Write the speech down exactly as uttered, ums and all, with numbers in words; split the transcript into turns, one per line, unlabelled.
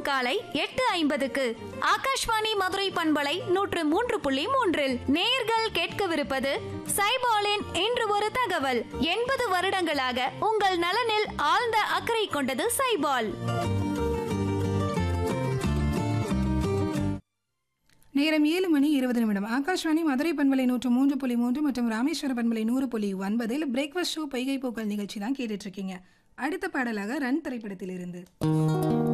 தினமும் காலை எட்டு ஐம்பதுக்கு ஆகாஷ்வாணி மதுரை பண்பலை நூற்று மூன்று புள்ளி மூன்றில் நேயர்கள் கேட்கவிருப்பது சைபாலின் இன்று ஒரு தகவல். எண்பது வருடங்களாக உங்கள் நலனில் ஆழ்ந்த அக்கறை கொண்டது சைபால்.
நேரம் ஏழு மணி இருபது நிமிடம். ஆகாஷ்வாணி மதுரை பண்பலை நூற்று மூன்று புள்ளி மூன்று மற்றும் ராமேஸ்வர பண்பலை நூறு புள்ளி ஒன்பதில் பிரேக்ஃபாஸ்ட் ஷோ பொய்கை பூக்கள் நிகழ்ச்சி தான் கேட்டுட்டு இருக்கீங்க. அடுத்த பாடலாக ரன் திரைப்படத்தில் இருந்து